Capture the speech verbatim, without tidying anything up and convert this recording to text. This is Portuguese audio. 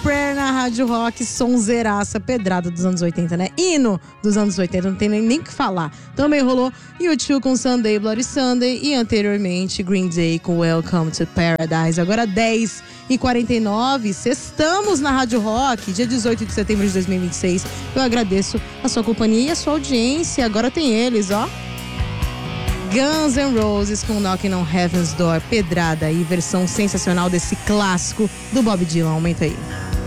Prayer na Rádio Rock, sonzeiraça, pedrada dos anos oitenta, né? Hino dos anos oitenta, não tem nem o que falar. Também rolou U dois com Sunday Bloody Sunday e anteriormente Green Day com Welcome to Paradise. Agora dez e quarenta e nove, sextamos na Rádio Rock, dia dezoito de setembro de dois mil e vinte e seis. Eu agradeço a sua companhia e a sua audiência. Agora tem eles, ó. Guns N' Roses com Knocking on Heaven's Door, pedrada aí, versão sensacional desse clássico do Bob Dylan. Aumenta aí.